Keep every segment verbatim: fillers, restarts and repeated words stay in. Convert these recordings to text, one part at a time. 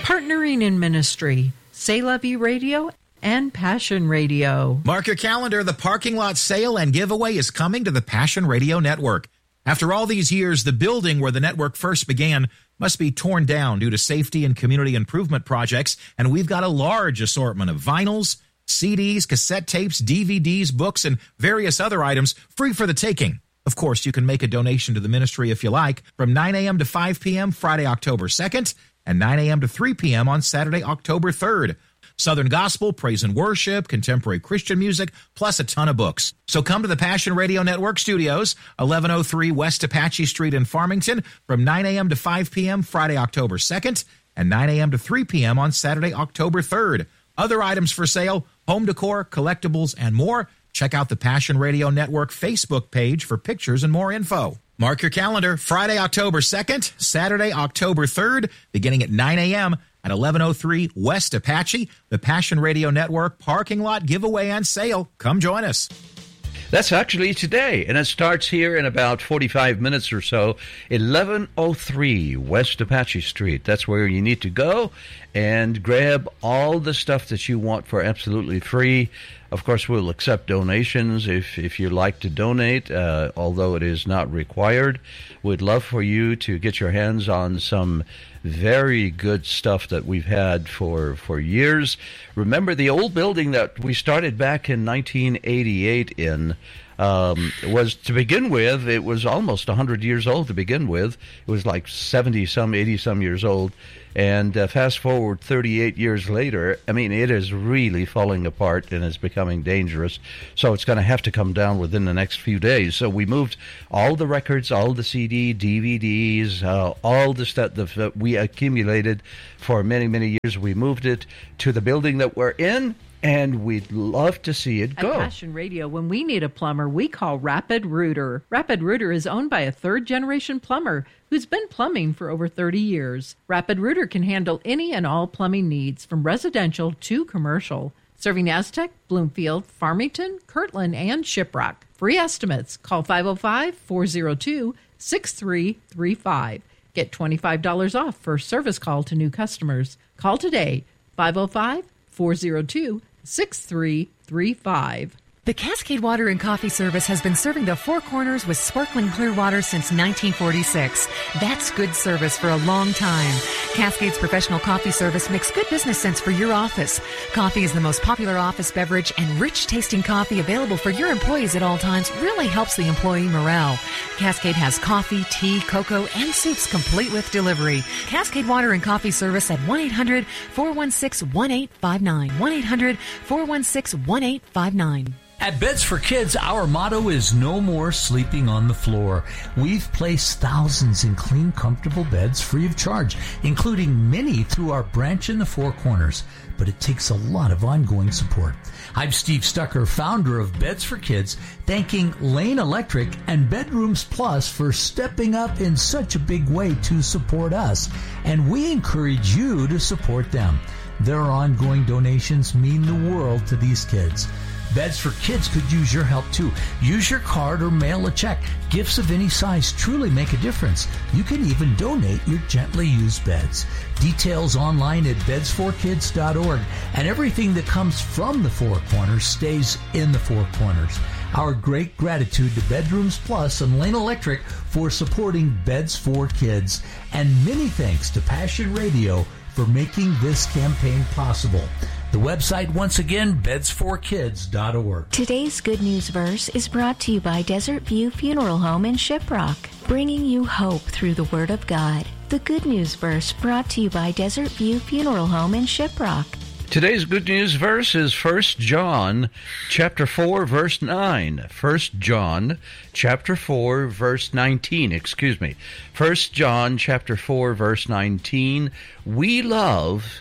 Partnering in ministry, C'est La Vie Radio and Passion Radio. Mark your calendar. The parking lot sale and giveaway is coming to the Passion Radio Network. After all these years, the building where the network first began must be torn down due to safety and community improvement projects, and we've got a large assortment of vinyls, C Ds, cassette tapes, D V Ds, books, and various other items free for the taking. Of course, you can make a donation to the ministry if you like from nine a.m. to five p.m. Friday, October second, and nine a.m. to three p.m. on Saturday, October third. Southern gospel, praise and worship, contemporary Christian music, plus a ton of books. So come to the Passion Radio Network studios, eleven oh three West Apache Street in Farmington, from nine a.m. to five p.m. Friday, October second, and nine a.m. to three p.m. on Saturday, October third. Other items for sale, home decor, collectibles, and more. Check out the Passion Radio Network Facebook page for pictures and more info. Mark your calendar, Friday, October second, Saturday, October third, beginning at nine a.m. at eleven oh three West Apache, the Passion Radio Network parking lot giveaway and sale. Come join us. That's actually today, and it starts here in about forty-five minutes or so, eleven oh three West Apache Street. That's where you need to go and grab all the stuff that you want for absolutely free. Of course, we'll accept donations if, if you'd like to donate, uh, although it is not required. We'd love for you to get your hands on some very good stuff that we've had for, for years. Remember, the old building that we started back in nineteen eighty-eight in um, was, to begin with, it was almost one hundred years old to begin with. It was like seventy-some, eighty-some years old. And uh, fast forward thirty-eight years later, I mean, it is really falling apart and is becoming dangerous. So it's going to have to come down within the next few days. So we moved all the records, all the C D, D V Ds, uh, all the stuff that we accumulated for many, many years. We moved it to the building that we're in, and we'd love to see it go. At Passion Radio, when we need a plumber, we call Rapid Rooter. Rapid Rooter is owned by a third-generation plumber who's been plumbing for over thirty years. Rapid Rooter can handle any and all plumbing needs, from residential to commercial, serving Aztec, Bloomfield, Farmington, Kirtland, and Shiprock. Free estimates. Call five oh five, four oh two, six three three five. Get twenty-five dollars off for service call to new customers. Call today, five oh five, four oh two, six three three five. The Cascade Water and Coffee Service has been serving the Four Corners with sparkling clear water since nineteen forty-six. That's good service for a long time. Cascade's professional coffee service makes good business sense for your office. Coffee is the most popular office beverage, and rich-tasting coffee available for your employees at all times really helps the employee morale. Cascade has coffee, tea, cocoa, and soups complete with delivery. Cascade Water and Coffee Service at one eight hundred, four one six, one eight five nine. one eight hundred, four one six, one eight five nine. At Beds for Kids, our motto is no more sleeping on the floor. We've placed thousands in clean, comfortable beds free of charge, including many through our branch in the Four Corners. But it takes a lot of ongoing support. I'm Steve Stucker, founder of Beds for Kids, thanking Lane Electric and Bedrooms Plus for stepping up in such a big way to support us. And we encourage you to support them. Their ongoing donations mean the world to these kids. Beds for Kids could use your help, too. Use your card or mail a check. Gifts of any size truly make a difference. You can even donate your gently used beds. Details online at beds for kids dot org. And everything that comes from the Four Corners stays in the Four Corners. Our great gratitude to Bedrooms Plus and Lane Electric for supporting Beds for Kids. And many thanks to Passion Radio for making this campaign possible. The website, once again, beds for kids dot org. Today's Good News Verse is brought to you by Desert View Funeral Home in Shiprock, bringing you hope through the Word of God. The Good News Verse brought to you by Desert View Funeral Home in Shiprock. Today's Good News Verse is First John chapter four, verse nine. First John chapter four, verse nineteen, excuse me. First John chapter four, verse nineteen. We love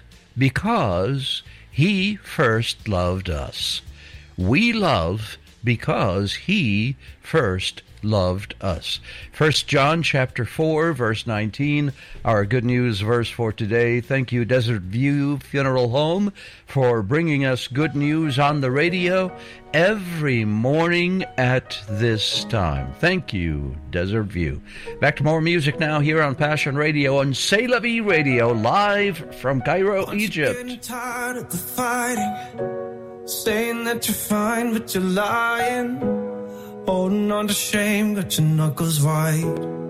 because He first loved us. We love because He first loved us. First John chapter four, verse nineteen, our good news verse for today. Thank you, Desert View Funeral Home, for bringing us good news on the radio every morning at this time. Thank you, Desert View. Back to more music now here on Passion Radio and C'est La Vie Radio, live from Cairo, Egypt. Getting tired of the fighting, saying that you're fine, but you're lying. Holding on to shame, got your knuckles white.